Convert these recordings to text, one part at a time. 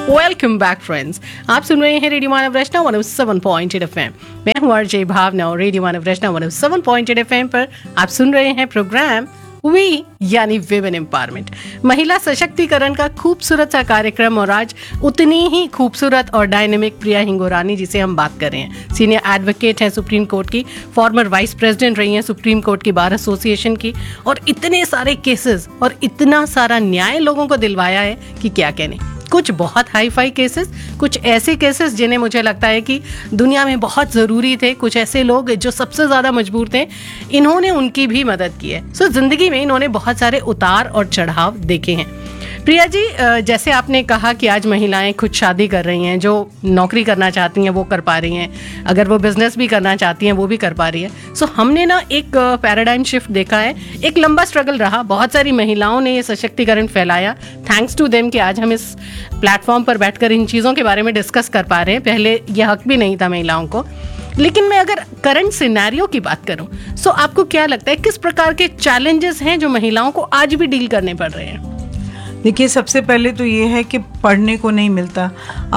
Welcome back friends, आप सुन रहे हैं रेडियो मानव रचना 107.8 FM। मैं हूं आरजे भावना और रेडियो मानव रचना 107.8 FM पर आप सुन रहे हैं प्रोग्राम वी यानी विमेन एम्पावरमेंट, महिला सशक्तिकरण का खूबसूरत सा कार्यक्रम। और आज उतनी ही खूबसूरत और डायनेमिक प्रिया हिंगोरानी जिसे हम बात कर रहे हैं, सीनियर एडवोकेट हैं सुप्रीम कोर्ट की, फॉर्मर वाइस प्रेसिडेंट रही हैं सुप्रीम कोर्ट की बार एसोसिएशन की, और इतने सारे केसेस और इतना सारा न्याय लोगों को दिलवाया है कि क्या कहने। कुछ बहुत हाई फाई केसेस, कुछ ऐसे केसेस जिन्हें मुझे लगता है कि दुनिया में बहुत ज़रूरी थे, कुछ ऐसे लोग जो सबसे ज़्यादा मजबूर थे, इन्होंने उनकी भी मदद की है। सो ज़िंदगी में इन्होंने बहुत सारे उतार और चढ़ाव देखे हैं। प्रिया जी, जैसे आपने कहा कि आज महिलाएं खुद शादी कर रही हैं, जो नौकरी करना चाहती हैं वो कर पा रही हैं, अगर वो बिजनेस भी करना चाहती हैं वो भी कर पा रही है। सो हमने ना एक पैराडाइम शिफ्ट देखा है, एक लंबा स्ट्रगल रहा, बहुत सारी महिलाओं ने ये सशक्तिकरण फैलाया। थैंक्स टू देम कि आज हम इस प्लेटफॉर्म पर बैठकर इन चीज़ों के बारे में डिस्कस कर पा रहे हैं। पहले यह हक भी नहीं था महिलाओं को। लेकिन मैं अगर करंट सिनेरियो की बात करूं, सो आपको क्या लगता है किस प्रकार के चैलेंजेस हैं जो महिलाओं को आज भी डील करने पड़ रहे हैं? देखिए, सबसे पहले तो ये है कि पढ़ने को नहीं मिलता।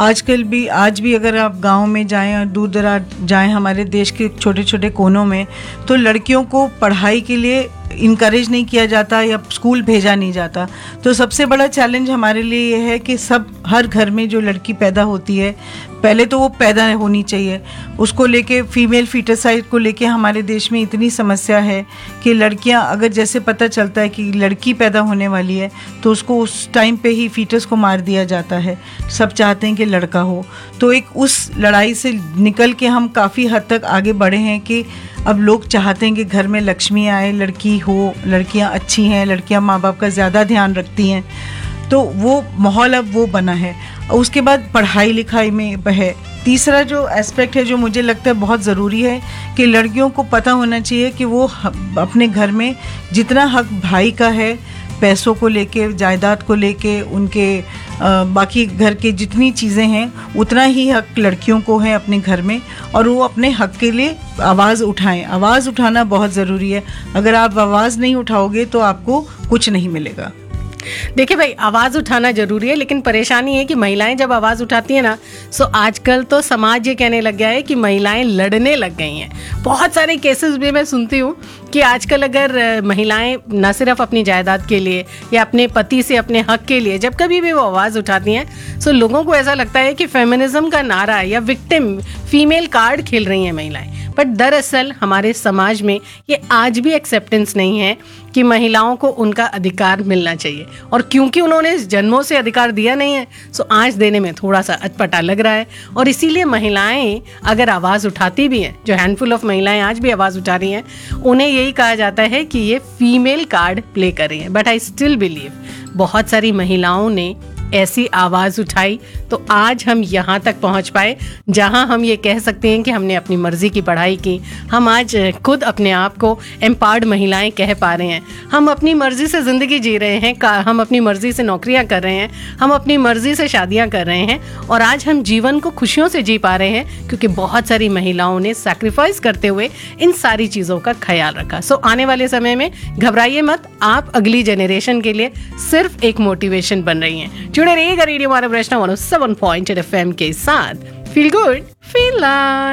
आज भी अगर आप गांव में जाएं और दूर दराज जाएं हमारे देश के छोटे छोटे कोनों में, तो लड़कियों को पढ़ाई के लिए इनकरेज नहीं किया जाता या स्कूल भेजा नहीं जाता। तो सबसे बड़ा चैलेंज हमारे लिए ये है कि हर घर में जो लड़की पैदा होती है, पहले तो वो पैदा होनी चाहिए, उसको लेके फीमेल फीटसाइड को लेके हमारे देश में इतनी समस्या है कि लड़कियां, अगर जैसे पता चलता है कि लड़की पैदा होने वाली है तो उसको उस टाइम पे ही फीटस को मार दिया जाता है। सब चाहते हैं कि लड़का हो। तो एक उस लड़ाई से निकल के हम काफ़ी हद तक आगे बढ़े हैं कि अब लोग चाहते हैं कि घर में लक्ष्मी आए, लड़की हो, लड़कियां अच्छी हैं, लड़कियां माँ बाप का ज़्यादा ध्यान रखती हैं। तो वो माहौल अब वो बना है। उसके बाद पढ़ाई लिखाई में है। तीसरा जो एस्पेक्ट है जो मुझे लगता है बहुत ज़रूरी है कि लड़कियों को पता होना चाहिए कि वो अपने घर में जितना हक भाई का है, पैसों को लेके, जायदाद को लेके, उनके बाकी घर के जितनी चीज़ें हैं, उतना ही हक लड़कियों को है अपने घर में, और वो अपने हक के लिए आवाज़ उठाएं। आवाज़ उठाना बहुत ज़रूरी है। अगर आप आवाज़ नहीं उठाओगे तो आपको कुछ नहीं मिलेगा। देखिए भाई, आवाज़ उठाना जरूरी है, लेकिन परेशानी है कि महिलाएं जब आवाज़ उठाती हैं ना, सो आजकल तो समाज ये कहने लग गया है कि महिलाएं लड़ने लग गई हैं। बहुत सारे केसेस भी मैं सुनती हूँ कि आजकल अगर महिलाएं न सिर्फ अपनी जायदाद के लिए या अपने पति से अपने हक के लिए जब कभी भी वो आवाज़ उठाती हैं, सो लोगों को ऐसा लगता है कि फेमिनिज्म का नारा या विक्टिम फीमेल कार्ड खेल रही हैं महिलाएं। बट दरअसल हमारे समाज में ये आज भी एक्सेप्टेंस नहीं है कि महिलाओं को उनका अधिकार मिलना चाहिए, और क्योंकि उन्होंने जन्मों से अधिकार दिया नहीं है, सो आज देने में थोड़ा सा अटपटा लग रहा है। और इसीलिए महिलाएं अगर आवाज़ उठाती भी हैं, जो हैंडफुल ऑफ महिलाएं आज भी आवाज़ उठा रही हैं, उन्हें यही कहा जाता है कि ये फीमेल कार्ड प्ले कर रही हैं। बट आई स्टिल बिलीव बहुत सारी महिलाओं ने ऐसी आवाज़ उठाई तो आज हम यहाँ तक पहुँच पाए जहाँ हम ये कह सकते हैं कि हमने अपनी मर्ज़ी की पढ़ाई की। हम आज खुद अपने आप को एम्पावर्ड महिलाएं कह पा रहे हैं। हम अपनी मर्ज़ी से ज़िंदगी जी रहे हैं, हम अपनी मर्ज़ी से नौकरियाँ कर रहे हैं, हम अपनी मर्ज़ी से शादियाँ कर रहे हैं, और आज हम जीवन को खुशियों से जी पा रहे हैं क्योंकि बहुत सारी महिलाओं ने सैक्रिफाइस करते हुए इन सारी चीज़ों का ख्याल रखा। सो आने वाले समय में घबराइए मत, आप अगली जनरेशन के लिए सिर्फ एक मोटिवेशन बन रही हैं। जुड़े रहिएगा रेडियो मानव रचना 107.8 FM के साथ। Feel good, feel like.